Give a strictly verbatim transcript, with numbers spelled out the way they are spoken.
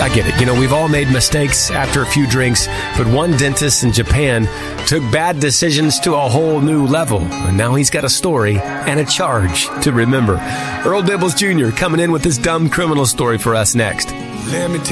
I get it. You know, we've all made mistakes after a few drinks, but one dentist in Japan took bad decisions to a whole new level. And now he's got a story and a charge to remember. Earl Dibbles Junior coming in with this dumb criminal story for us next. Let me tell